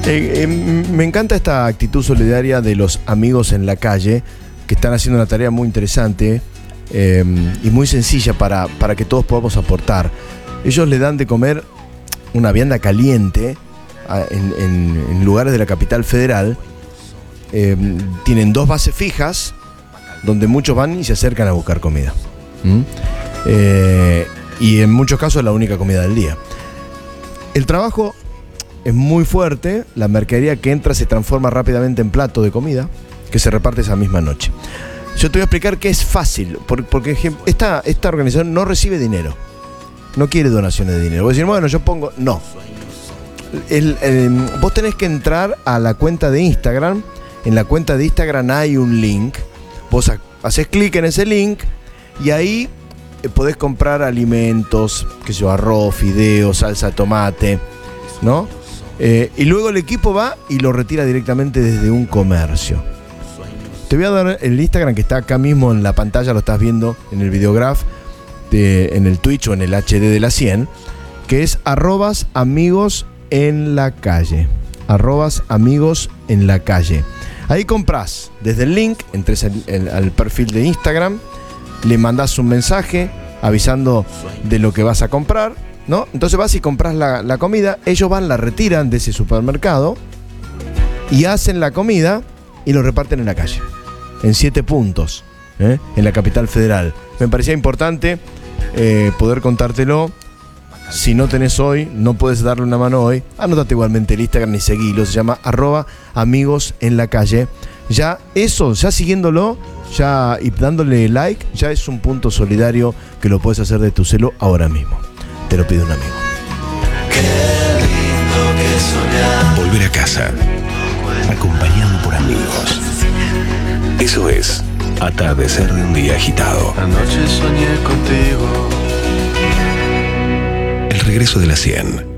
Me encanta esta actitud solidaria de los amigos en la calle, que están haciendo una tarea muy interesante y muy sencilla para que todos podamos aportar. Ellos le dan de comer una vianda caliente en lugares de la capital federal. Tienen 2 bases fijas donde muchos van y se acercan a buscar comida. Y en muchos casos es la única comida del día. El trabajo es muy fuerte. La mercadería que entra se transforma rápidamente en plato de comida que se reparte esa misma noche. Yo te voy a explicar que es fácil, porque esta organización no recibe dinero, no quiere donaciones de dinero. Voy a decir, bueno, yo pongo... No. Vos tenés que entrar a la cuenta de Instagram. En la cuenta de Instagram hay un link. Vos haces clic en ese link y ahí podés comprar alimentos, qué sé yo, arroz, fideos, salsa de tomate, ¿no? Y luego el equipo va y lo retira directamente desde un comercio. Te voy a dar el Instagram que está acá mismo en la pantalla, lo estás viendo en el videograph, en el Twitch o en el HD de la 100, que es @amigos_en_la_calle. @amigos_en_la_calle. Ahí comprás desde el link, entres al perfil de Instagram, le mandás un mensaje avisando de lo que vas a comprar, ¿no? Entonces vas y compras la comida, ellos van, la retiran de ese supermercado y hacen la comida y lo reparten en la calle, en 7 puntos, en la capital federal. Me parecía importante poder contártelo. Si no tenés hoy, no puedes darle una mano hoy, anótate igualmente el Instagram y seguilo, se llama @amigos_en_la_calle. Ya eso, ya siguiéndolo, ya y dándole like, ya es un punto solidario que lo puedes hacer de tu celo ahora mismo. Te lo pide un amigo. Qué lindo que soñar. Volver a casa, acompañado por amigos. Eso es atardecer de un día agitado. Anoche soñé contigo. El regreso de la 100.